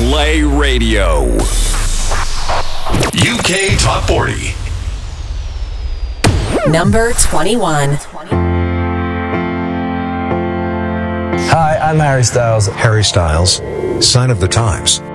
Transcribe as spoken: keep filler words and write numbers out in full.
Play Radio. U K Top forty. Number twenty-one. Hi, I'm Harry Styles. Harry Styles, Sign of the Times.